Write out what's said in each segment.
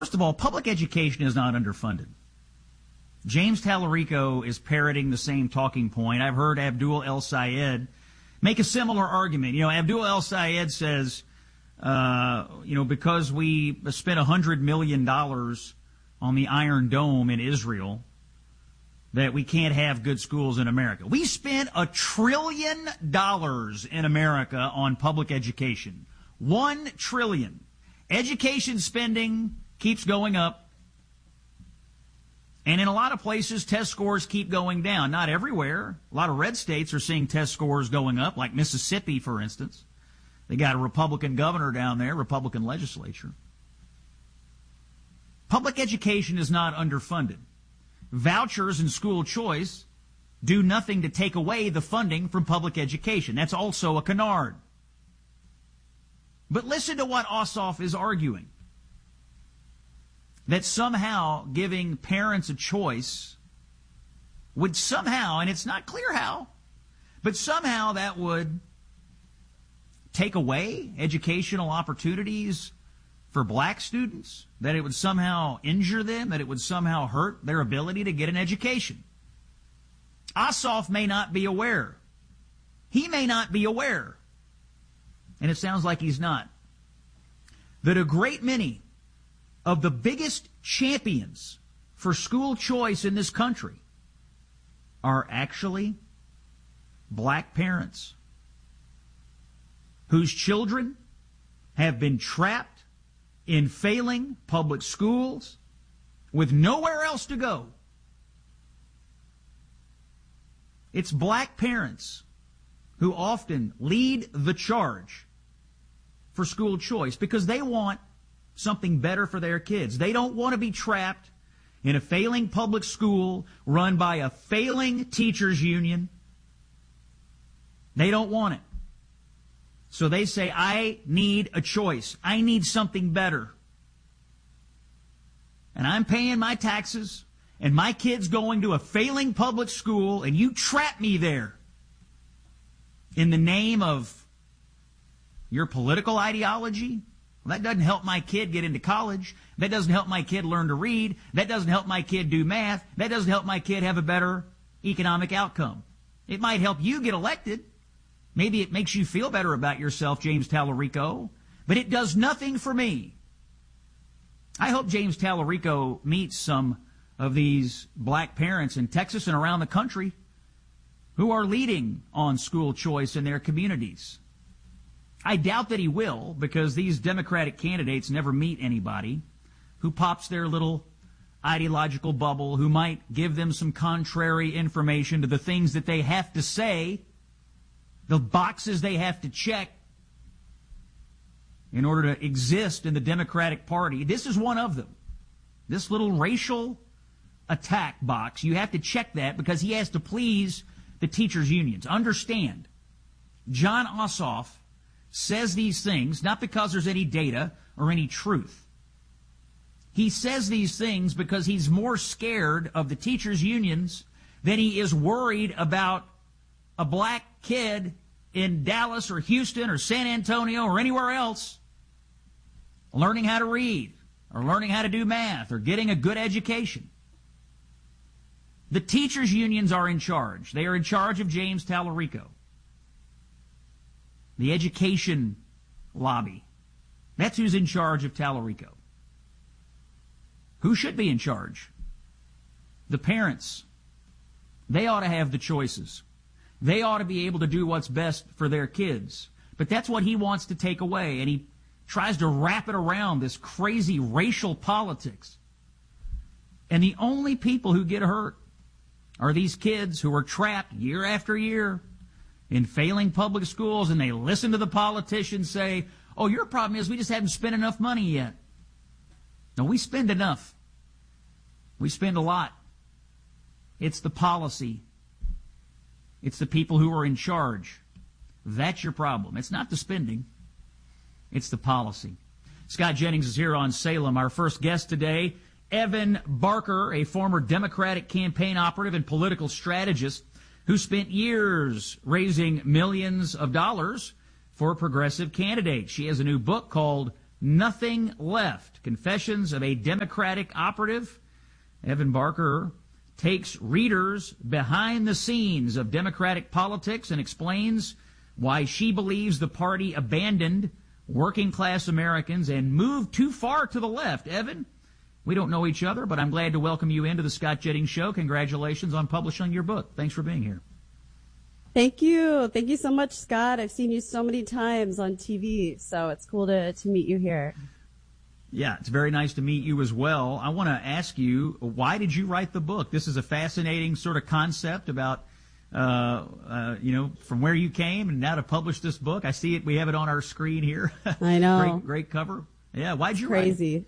First of all, public education is not underfunded. James Tallarico is parroting the same talking point. I've heard Abdul El-Sayed make a similar argument. Abdul El-Sayed says, because we spent $100 million on the Iron Dome in Israel, that we can't have good schools in America. We spent $1 trillion in America on public education. $1 trillion. Education spending keeps going up. And in a lot of places, test scores keep going down. Not everywhere. A lot of red states are seeing test scores going up, like Mississippi, for instance. They got a Republican governor down there, Republican legislature. Public education is not underfunded. Vouchers and school choice do nothing to take away the funding from public education. That's also a canard. But listen to what Ossoff is arguing. That somehow giving parents a choice would somehow, and it's not clear how, but somehow that would take away educational opportunities for black students, that it would somehow injure them, that it would somehow hurt their ability to get an education. Ossoff may not be aware. He may not be aware, and it sounds like he's not, that a great many of the biggest champions for school choice in this country are actually black parents whose children have been trapped in failing public schools with nowhere else to go. It's black parents who often lead the charge for school choice because they want something better for their kids. They don't want to be trapped in a failing public school run by a failing teachers union. They don't want it. So they say, I need a choice. I need something better. And I'm paying my taxes, and my kid's going to a failing public school, and you trap me there in the name of your political ideology. Well, that doesn't help my kid get into college. That doesn't help my kid learn to read. That doesn't help my kid do math. That doesn't help my kid have a better economic outcome. It might help you get elected. Maybe it makes you feel better about yourself, James Tallarico, but it does nothing for me. I hope James Tallarico meets some of these black parents in Texas and around the country who are leading on school choice in their communities. I doubt that he will, because these Democratic candidates never meet anybody who pops their little ideological bubble, who might give them some contrary information to the things that they have to say, the boxes they have to check in order to exist in the Democratic Party. This is one of them. This little racial attack box, you have to check that because he has to please the teachers' unions. Understand, Jon Ossoff says these things not because there's any data or any truth. He says these things because he's more scared of the teachers' unions than he is worried about a black kid in Dallas or Houston or San Antonio or anywhere else learning how to read or learning how to do math or getting a good education. The teachers' unions are in charge. They are in charge of James Tallarico. The education lobby. That's who's in charge of Tallarico. Who should be in charge? The parents. They ought to have the choices. They ought to be able to do what's best for their kids. But that's what he wants to take away, and he tries to wrap it around this crazy racial politics. And the only people who get hurt are these kids who are trapped year after year in failing public schools, and they listen to the politicians say, oh, your problem is we just haven't spent enough money yet. No, we spend enough. We spend a lot. It's the policy. It's the people who are in charge. That's your problem. It's not the spending. It's the policy. Scott Jennings is here on Salem. Our first guest today, Evan Barker, a former Democratic campaign operative and political strategist who spent years raising millions of dollars for progressive candidates. She has a new book called Nothing Left, Confessions of a Democratic Operative. Evan Barker takes readers behind the scenes of Democratic politics and explains why she believes the party abandoned working class Americans and moved too far to the left. Evan, we don't know each other, but I'm glad to welcome you into the Scott Jennings Show. Congratulations on publishing your book. Thanks for being here. Thank you. Thank you so much, Scott. I've seen you so many times on TV, so it's cool to meet you here. Yeah, it's very nice to meet you as well. I want to ask you, why did you write the book? This is a fascinating sort of concept about, from where you came and now to publish this book. I see it. We have it on our screen here. I know. Great cover. Yeah, why'd you write it? Crazy.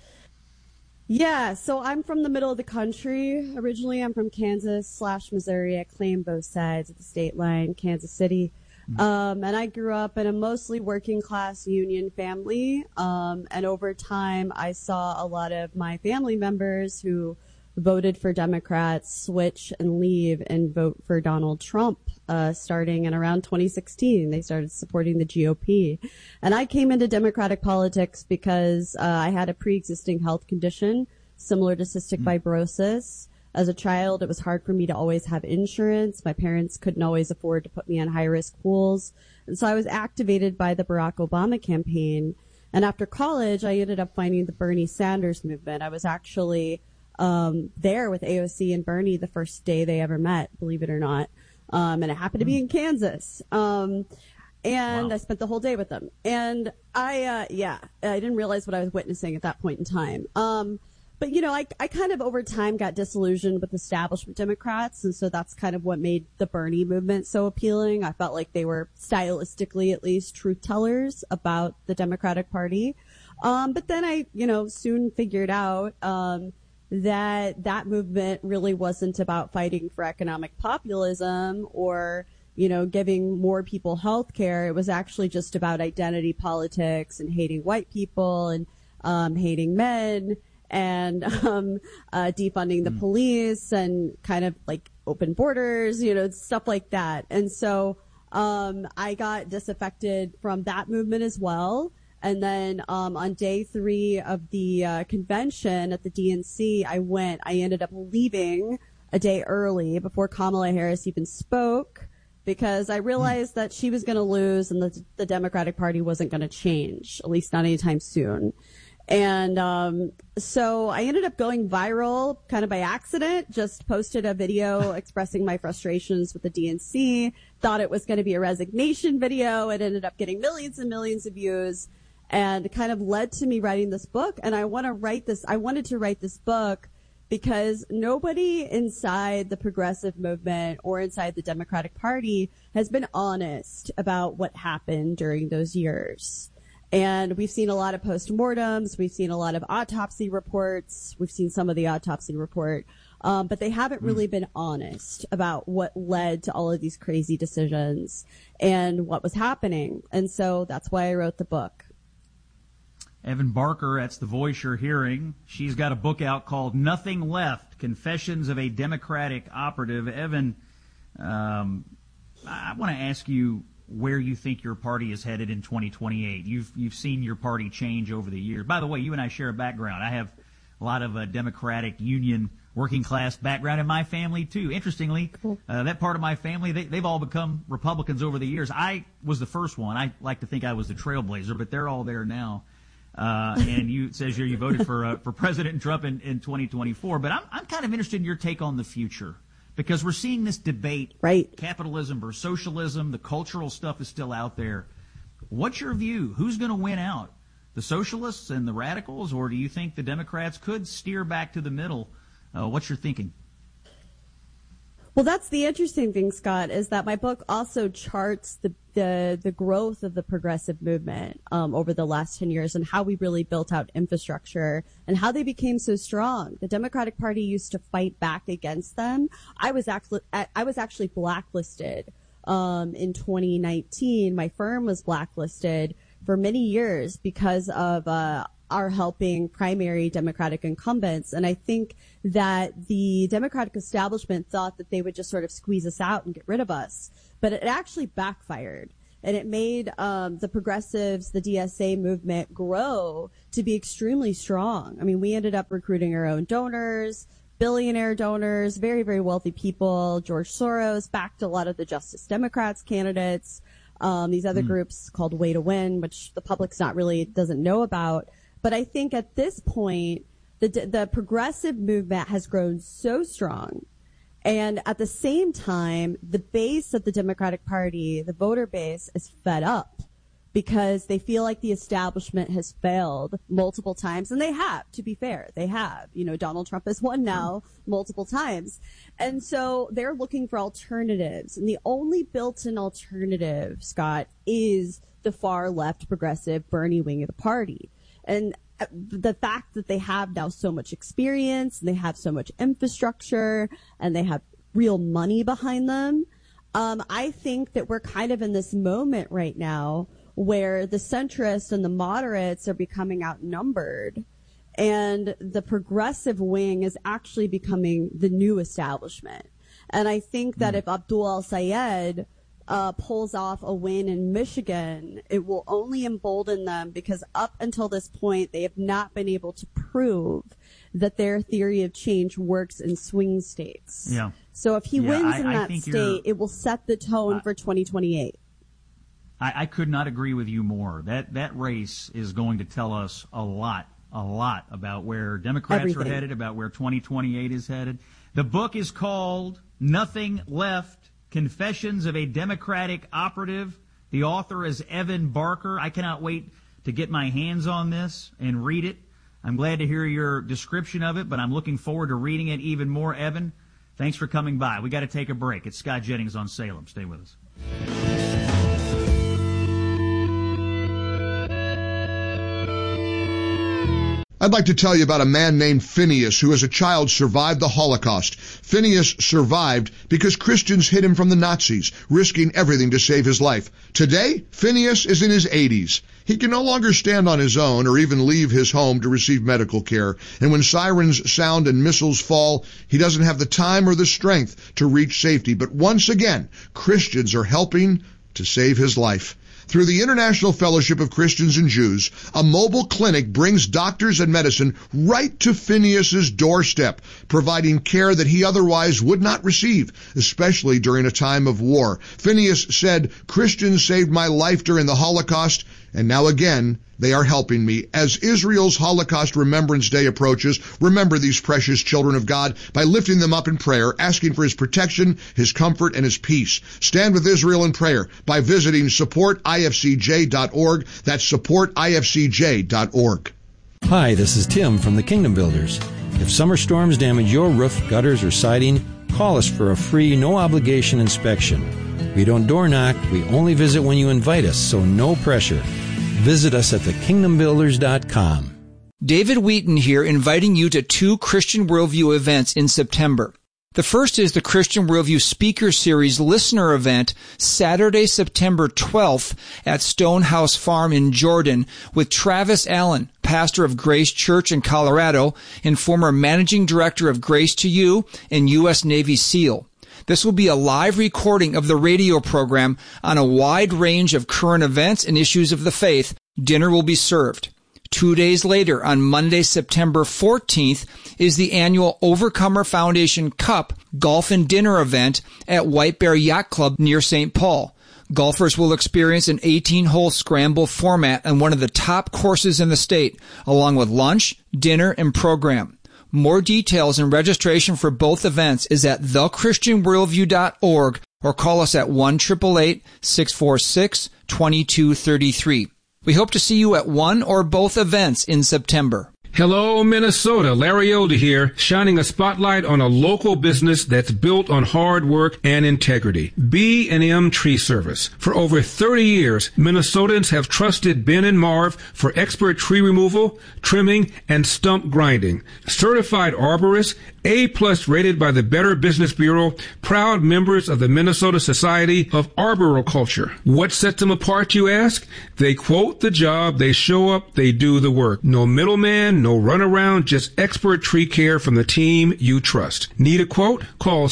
Yeah, so I'm from the middle of the country. Originally, I'm from Kansas/Missouri. I claim both sides of the state line, Kansas City. And I grew up in a mostly working class union family. And over time, I saw a lot of my family members who voted for Democrats switch and leave and vote for Donald Trump, starting in around 2016. They started supporting the GOP. And I came into Democratic politics because I had a pre-existing health condition similar to cystic fibrosis. As a child, it was hard for me to always have insurance. My parents couldn't always afford to put me on high-risk pools. And so I was activated by the Barack Obama campaign. And after college, I ended up finding the Bernie Sanders movement. I was actually there with AOC and Bernie the first day they ever met, believe it or not. And it happened to be in Kansas. And wow. I spent the whole day with them. And I didn't realize what I was witnessing at that point in time. But, I kind of over time got disillusioned with establishment Democrats. And so that's kind of what made the Bernie movement so appealing. I felt like they were stylistically, at least, truth tellers about the Democratic Party. But then I, soon figured out, that movement really wasn't about fighting for economic populism or, giving more people health care. It was actually just about identity politics and hating white people and hating men and defunding the police and kind of like open borders, stuff like that. And so I got disaffected from that movement as well. And then on day 3 of the convention at the DNC, I ended up leaving a day early before Kamala Harris even spoke because I realized that she was going to lose and the Democratic Party wasn't going to change, at least not anytime soon. And so I ended up going viral kind of by accident, just posted a video expressing my frustrations with the DNC, thought it was going to be a resignation video. It ended up getting millions and millions of views. And it kind of led to me writing this book. And I wanted to write this book because nobody inside the progressive movement or inside the Democratic Party has been honest about what happened during those years. And we've seen a lot of postmortems. We've seen a lot of autopsy reports. We've seen some of the autopsy report. But they haven't really been honest about what led to all of these crazy decisions and what was happening. And so that's why I wrote the book. Evan Barker, that's the voice you're hearing. She's got a book out called Nothing Left, Confessions of a Democratic Operative. Evan, I want to ask you where you think your party is headed in 2028. You've seen your party change over the years. By the way, you and I share a background. I have a lot of Democratic Union working class background in my family, too. Interestingly, that part of my family, they've all become Republicans over the years. I was the first one. I like to think I was the trailblazer, but they're all there now. And it says here you voted for President Trump in 2024. But I'm kind of interested in your take on the future because we're seeing this debate, right? Capitalism versus socialism. The cultural stuff is still out there. What's your view? Who's going to win out? The socialists and the radicals, or do you think the Democrats could steer back to the middle? What's your thinking? Well, that's the interesting thing, Scott, is that my book also charts the growth of the progressive movement over the last 10 years and how we really built out infrastructure and how they became so strong. The Democratic Party used to fight back against them. I was actually blacklisted in 2019. My firm was blacklisted for many years because of are helping primary Democratic incumbents. And I think that the Democratic establishment thought that they would just sort of squeeze us out and get rid of us. But it actually backfired And it made the progressives, the DSA movement, grow to be extremely strong. I mean, we ended up recruiting our own donors, billionaire donors, very, very wealthy people. George Soros backed a lot of the Justice Democrats candidates. These other groups called Way to Win, which the public's doesn't know about. But I think at this point, the progressive movement has grown so strong. And at the same time, the base of the Democratic Party, the voter base, is fed up because they feel like the establishment has failed multiple times. And they have, to be fair. They have. You know, Donald Trump has won now multiple times. And so they're looking for alternatives. And the only built-in alternative, Scott, is the far left progressive Bernie wing of the party. And the fact that they have now so much experience and they have so much infrastructure and they have real money behind them, I think that we're kind of in this moment right now where the centrists and the moderates are becoming outnumbered, and the progressive wing is actually becoming the new establishment. And I think that if Abdul El-Sayed pulls off a win in Michigan, it will only embolden them, because up until this point, they have not been able to prove that their theory of change works in swing states. Yeah. So if he wins in that state, it will set the tone for 2028. I could not agree with you more. That race is going to tell us a lot about where Democrats are headed, about where 2028 is headed. The book is called Nothing Left: Confessions of a Democratic Operative. The author is Evan Barker. I cannot wait to get my hands on this and read it. I'm glad to hear your description of it, but I'm looking forward to reading it even more. Evan, thanks for coming by. We got to take a break. It's Scott Jennings on Salem. Stay with us. I'd like to tell you about a man named Phineas who as a child survived the Holocaust. Phineas survived because Christians hid him from the Nazis, risking everything to save his life. Today, Phineas is in his 80s. He can no longer stand on his own or even leave his home to receive medical care. And when sirens sound and missiles fall, he doesn't have the time or the strength to reach safety. But once again, Christians are helping to save his life. Through the International Fellowship of Christians and Jews, a mobile clinic brings doctors and medicine right to Phineas's doorstep, providing care that he otherwise would not receive, especially during a time of war. Phineas said, "Christians saved my life during the Holocaust, and now again, they are helping me." As Israel's Holocaust Remembrance Day approaches, remember these precious children of God by lifting them up in prayer, asking for his protection, his comfort, and his peace. Stand with Israel in prayer by visiting supportifcj.org. That's supportifcj.org. Hi, this is Tim from the Kingdom Builders. If summer storms damage your roof, gutters, or siding, call us for a free, no-obligation inspection. We don't door knock, we only visit when you invite us, so no pressure. Visit us at thekingdombuilders.com. David Wheaton here, inviting you to 2 Christian Worldview events in September. The first is the Christian Worldview Speaker Series Listener Event, Saturday, September 12th at Stonehouse Farm in Jordan, with Travis Allen, pastor of Grace Church in Colorado and former managing director of Grace to You and U.S. Navy SEAL. This will be a live recording of the radio program on a wide range of current events and issues of the faith. Dinner will be served. 2 days later, on Monday, September 14th, is the annual Overcomer Foundation Cup Golf and Dinner event at White Bear Yacht Club near St. Paul. Golfers will experience an 18-hole scramble format on one of the top courses in the state, along with lunch, dinner, and program. More details and registration for both events is at thechristianworldview.org or call us at 1-888-646-2233. We hope to see you at one or both events in September. Hello, Minnesota. Larry Elder here, shining a spotlight on a local business that's built on hard work and integrity. B&M Tree Service. For over 30 years, Minnesotans have trusted Ben and Marv for expert tree removal, trimming, and stump grinding. Certified arborists, A+ rated by the Better Business Bureau, proud members of the Minnesota Society of Arboriculture. What sets them apart, you ask? They quote the job, they show up, they do the work. No middleman, in, no runaround, just expert tree care from the team you trust. Need a quote? Call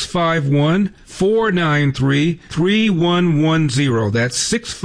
651-493-3110. That's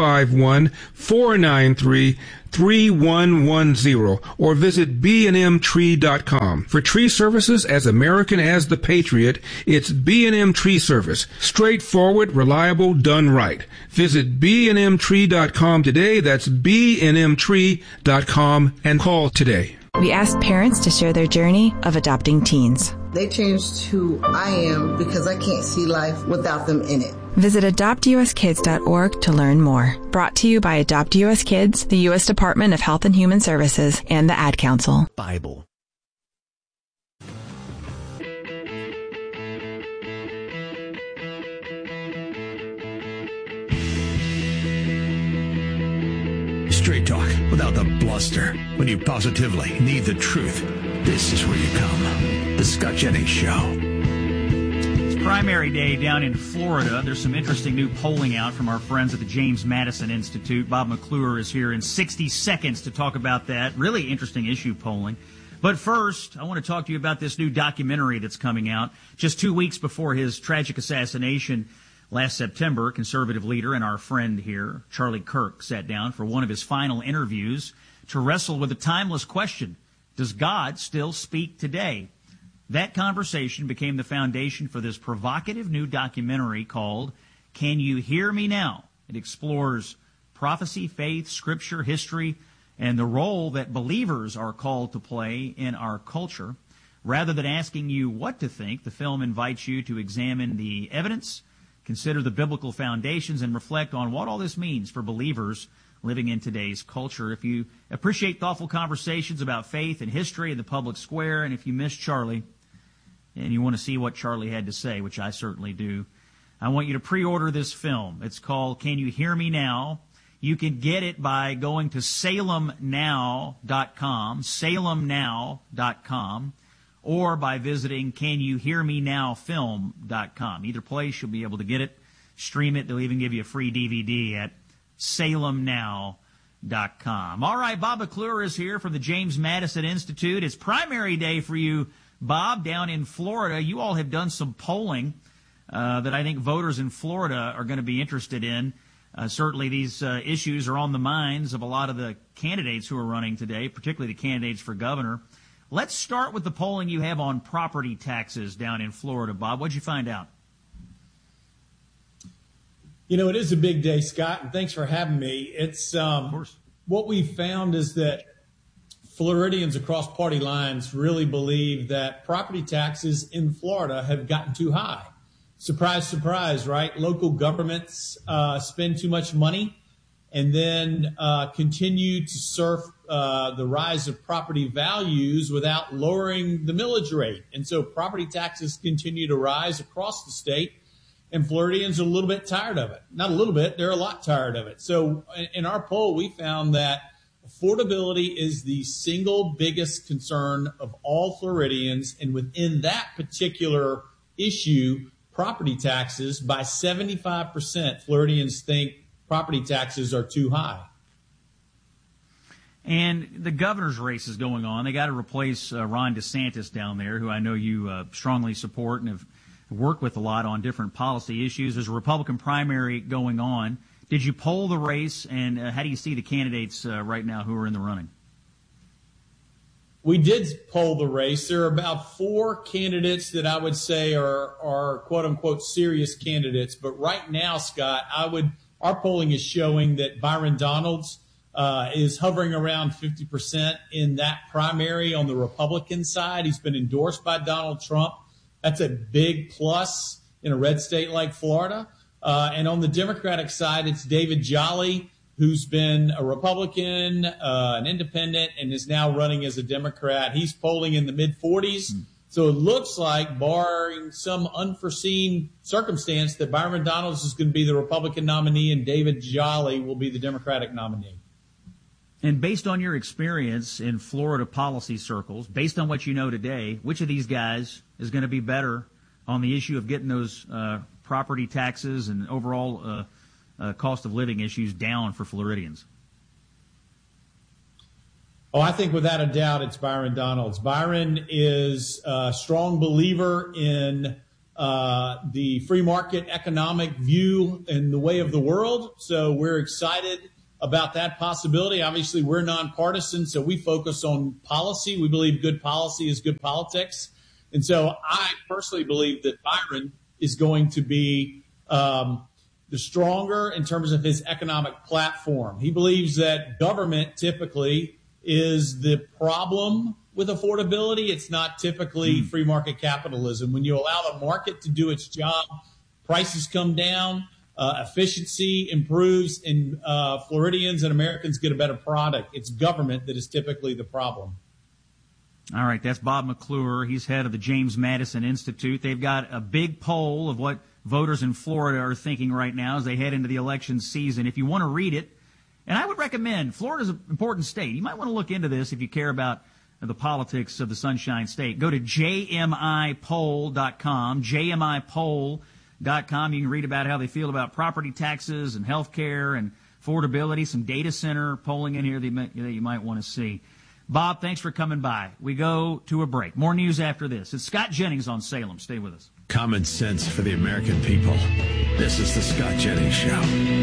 651-493-3110, or visit bnmtree.com. For tree services as American as the Patriot, it's B&M Tree Service. Straightforward, reliable, done right. Visit bnmtree.com today. That's bnmtree.com, and call today. We asked parents to share their journey of adopting teens. They changed who I am because I can't see life without them in it. Visit adoptuskids.org to learn more. Brought to you by Adopt US Kids, the U.S. Department of Health and Human Services, and the Ad Council. Bible. Straight talk without the bluster. When you positively need the truth, this is where you come. The Scott Jennings Show. It's primary day down in Florida. There's some interesting new polling out from our friends at the James Madison Institute. Bob McClure is here in 60 seconds to talk about that. Really interesting issue polling. But first, I want to talk to you about this new documentary that's coming out. Just 2 weeks before his tragic assassination last September, conservative leader and our friend here, Charlie Kirk, sat down for one of his final interviews to wrestle with a timeless question: does God still speak today? That conversation became the foundation for this provocative new documentary called Can You Hear Me Now? It explores prophecy, faith, scripture, history, and the role that believers are called to play in our culture. Rather than asking you what to think, the film invites you to examine the evidence, consider the biblical foundations, and reflect on what all this means for believers living in today's culture. If you appreciate thoughtful conversations about faith and history in the public square, and if you miss Charlie and you want to see what Charlie had to say, which I certainly do, I want you to pre-order this film. It's called Can You Hear Me Now? You can get it by going to salemnow.com, salemnow.com, or by visiting canyouhearmenowfilm.com. Either place, you'll be able to get it, stream it. They'll even give you a free DVD at salemnow.com. All right, Bob McClure is here from the James Madison Institute. It's primary day for you, Bob, down in Florida. You all have done some polling that I think voters in Florida are going to be interested in. Certainly these issues are on the minds of a lot of the candidates who are running today, particularly the candidates for governor. Let's start with the polling you have on property taxes down in Florida. Bob, what'd you find out? You know, it is a big day, Scott, and thanks for having me. It's of course. What we found is that Floridians across party lines really believe that property taxes in Florida have gotten too high. Surprise, surprise, right? Local governments spend too much money and then continue to surf the rise of property values without lowering the millage rate. And so property taxes continue to rise across the state, and Floridians are a little bit tired of it. Not a little bit, they're a lot tired of it. So in our poll, we found that affordability is the single biggest concern of all Floridians, and within that particular issue, property taxes, by 75%, Floridians think property taxes are too high. And the governor's race is going on. They got to replace Ron DeSantis down there, who I know you strongly support and have worked with a lot on different policy issues. There's a Republican primary going on. Did you poll the race, and how do you see the candidates right now who are in the running? We did poll the race. There are about 4 candidates that I would say are quote unquote serious candidates. But right now, Scott, our polling is showing that Byron Donalds is hovering around 50% in that primary on the Republican side. He's been endorsed by Donald Trump. That's a big plus in a red state like Florida. And on the Democratic side, it's David Jolly, who's been a Republican, an independent, and is now running as a Democrat. He's polling in the mid-40s. So it looks like, barring some unforeseen circumstance, that Byron Donalds is going to be the Republican nominee and David Jolly will be the Democratic nominee. And based on your experience in Florida policy circles, based on what you know today, which of these guys is going to be better on the issue of getting those property taxes and overall cost of living issues down for Floridians? Oh, I think without a doubt it's Byron Donalds. Byron is a strong believer in the free market economic view and the way of the world. So we're excited about that possibility. Obviously, we're nonpartisan, so we focus on policy. We believe good policy is good politics. And so I personally believe that Byron is going to be the stronger in terms of his economic platform. He believes that government typically is the problem with affordability. It's not typically free market capitalism. When you allow the market to do its job, prices come down, efficiency improves, and Floridians and Americans get a better product. It's government that is typically the problem. All right, that's Bob McClure. He's head of the James Madison Institute. They've got a big poll of what voters in Florida are thinking right now as they head into the election season. If you want to read it, and I would recommend, Florida's an important state. You might want to look into this if you care about the politics of the Sunshine State. Go to jmipoll.com, jmipoll.com. You can read about how they feel about property taxes and health care and affordability, some data center polling in here that you might want to see. Bob, thanks for coming by. We go to a break. More news after this. It's Scott Jennings on Salem. Stay with us. Common sense for the American people. This is the Scott Jennings Show.